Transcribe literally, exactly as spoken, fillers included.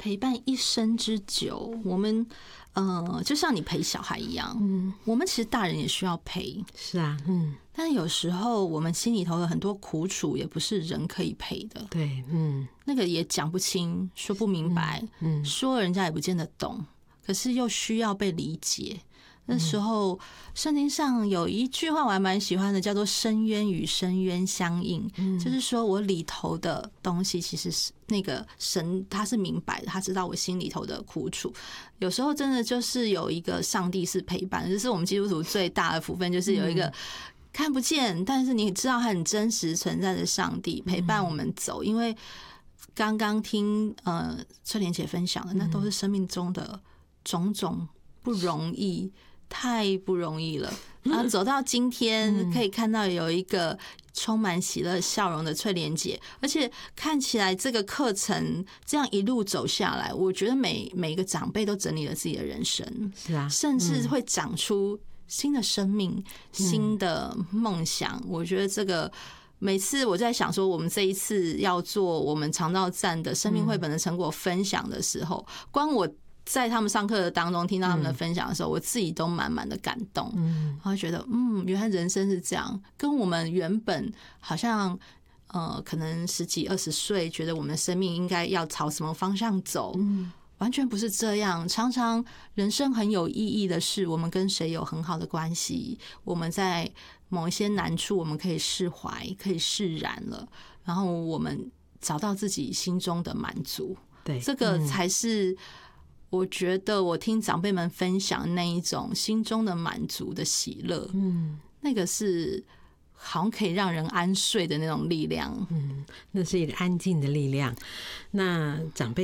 陪伴一生之久，我们呃，就像你陪小孩一样，嗯，我们其实大人也需要陪， 是啊，嗯， 但有时候我们心里头的很多苦楚，也不是人可以陪的， 对，嗯， 那个也讲不清，说不明白，嗯，说人家也不见得懂，可是又需要被理解。那时候圣经上有一句话我还蛮喜欢的，叫做深渊与深渊相应，就是说我里头的东西其实是那个神他是明白的，他知道我心里头的苦楚。有时候真的就是有一个上帝是陪伴，这是我们基督徒最大的福分，就是有一个看不见但是你知道他很真实存在的上帝陪伴我们走。因为刚刚听呃翠莲姐分享的，那都是生命中的种种不容易，太不容易了。然后走到今天，可以看到有一个充满喜乐笑容的翠莲姐，而且看起来这个课程这样一路走下来，我觉得每每一个长辈都整理了自己的人生， 是啊， 甚至会长出新的生命、新的梦想。我觉得这个。每次我在想说，我们这一次要做我们长照站的生命绘本的成果分享的时候，光我在他们上课的当中听到他们的分享的时候，我自己都满满的感动，然后觉得嗯，原来人生是这样，跟我们原本好像呃，可能十几二十岁觉得我们的生命应该要朝什么方向走，完全不是这样。常常人生很有意义的是，我们跟谁有很好的关系，我们在某一些难处我们可以释怀，可以释然了，然后我们找到自己心中的满足。 对， 这个才是我觉得我听长辈们分享那一种心中的满足的喜乐，嗯，那个是好像可以让人安睡的那种力量， 嗯，那是一个安静的力量。那长辈